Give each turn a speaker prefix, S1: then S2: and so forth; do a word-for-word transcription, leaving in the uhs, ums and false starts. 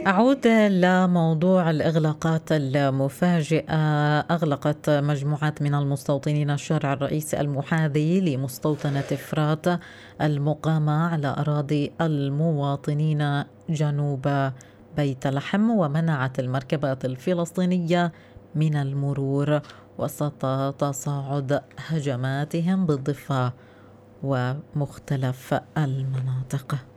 S1: أعود لموضوع الإغلاقات المفاجئة. أغلقت مجموعات من المستوطنين الشارع الرئيسي المحاذي لمستوطنة فرات المقامة على أراضي المواطنين جنوب بيت لحم، ومنعت المركبات الفلسطينية من المرور وسط تصاعد هجماتهم بالضفة ومختلف المناطق.